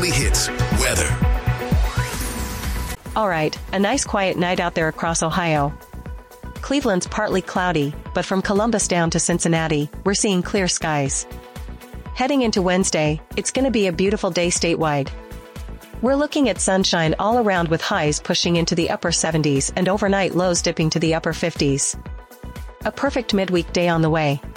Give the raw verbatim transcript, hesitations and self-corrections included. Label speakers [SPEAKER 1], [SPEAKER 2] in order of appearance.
[SPEAKER 1] Weekly Hits weather.
[SPEAKER 2] All right, a nice quiet night out there across Ohio. Cleveland's partly cloudy, but from Columbus down to Cincinnati, we're seeing clear skies. Heading into Wednesday, it's going to be a beautiful day statewide. We're looking at sunshine all around with highs pushing into the upper seventies and overnight lows dipping to the upper fifties. A perfect midweek day on the way.